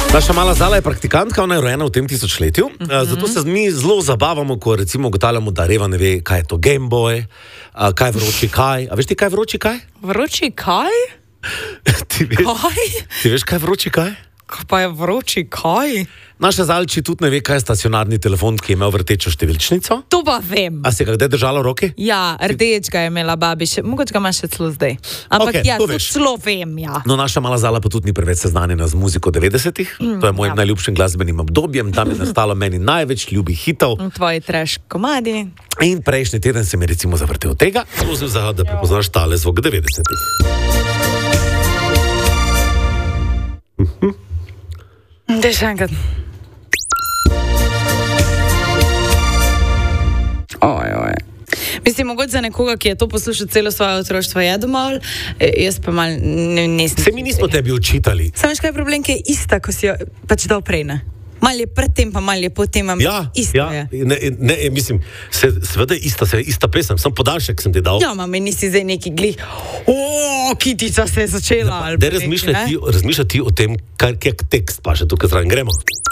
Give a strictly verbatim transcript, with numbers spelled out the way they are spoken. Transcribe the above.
Naša mala Zala je praktikantka, ona je rojena v tem tisočletju, uh -huh. zato se mi zelo zabavamo, ko recimo ugotavljamo, da Reva ne ve, kaj je to Game Boy, uh, kaj je vroči kaj. A veš ti, kaj je vroči kaj? Vroči kaj? ti, veš, Kaj? ti veš, kaj je vroči kaj? Kaj pa je vroči kaj? Naša Zalči tudi ne ve, kaj je stacionarni telefon, ki je imel vrtečo številčnico. To pa vem. A si ga kdaj držala v roki? Ja, rdeč ga je imela babi, še, mogoče ga ima še celo zdaj. Ampak Okej, ja, to to veš. celo vem, ja. No, naša mala Zala pa tudi ni preveč seznanjena z muziko devetdesetih. Mm, to je mojim ja. najljubšim glasbenim obdobjem, tam je nastalo meni največ ljubih hitov. Tvoji trash komadi. In prejšnji teden se mi je recimo zavrtel tega, prosil za, da prepoznaš tale zvok devetdesetih. Daj še enkrat. Oj, oj. Mislim, mogoče za nekoga, ki je to poslušal celo svoje otroštvo, je dovolj, jaz pa mal ne, nisem. Se mi nismo tebi učitali. Samo veš, kaj je problem, ki je ista, ko si jo pač dal prej, ne? Mal je predtem, pa mal je potem, Ja, isto ja, je. ne, ne, mislim, se, seveda je ista, se, ista pesem, sem podaljšek sem ti dal. Ja, mami, nisi zdaj neki glih, o, kitica se je začela. Da razmišljati, razmišljati o tem, kar je tekst, pa še tukaj zraven gremo.